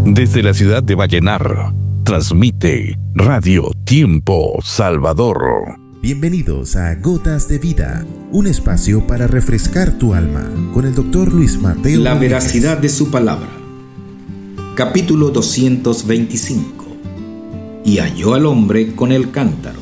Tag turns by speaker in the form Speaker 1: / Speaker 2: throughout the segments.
Speaker 1: Desde la ciudad de Vallenar, transmite Radio Tiempo Salvador.
Speaker 2: Bienvenidos a Gotas de Vida, un espacio para refrescar tu alma, con el Dr. Luis Mateo.
Speaker 3: La veracidad de su palabra. Capítulo 225. Y halló al hombre con el cántaro.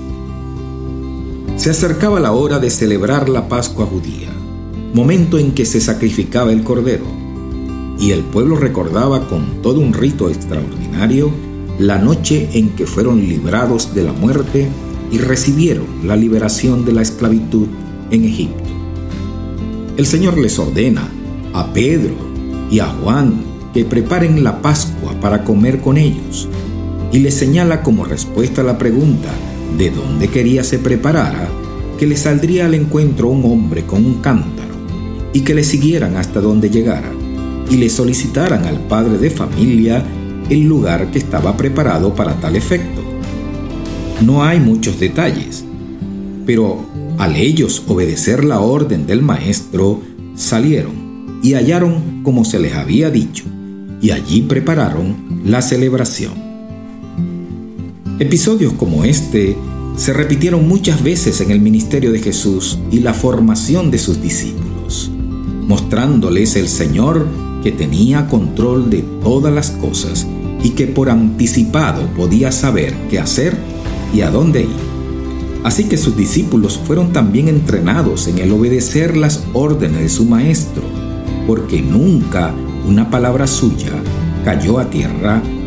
Speaker 3: Se acercaba la hora de celebrar la Pascua judía, momento en que se sacrificaba el cordero, y el pueblo recordaba con todo un rito extraordinario la noche en que fueron librados de la muerte y recibieron la liberación de la esclavitud en Egipto. El Señor les ordena a Pedro y a Juan que preparen la Pascua para comer con ellos, y les señala como respuesta a la pregunta de dónde quería se preparara, que le saldría al encuentro un hombre con un cántaro, y que le siguieran hasta donde llegara, y le solicitaran al padre de familia el lugar que estaba preparado para tal efecto. No hay muchos detalles, pero al ellos obedecer la orden del maestro, salieron y hallaron como se les había dicho, y allí prepararon la celebración. Episodios como este se repitieron muchas veces en el ministerio de Jesús y la formación de sus discípulos, mostrándoles el Señor que tenía control de todas las cosas y que por anticipado podía saber qué hacer y a dónde ir. Así que sus discípulos fueron también entrenados en el obedecer las órdenes de su maestro, porque nunca una palabra suya cayó a tierra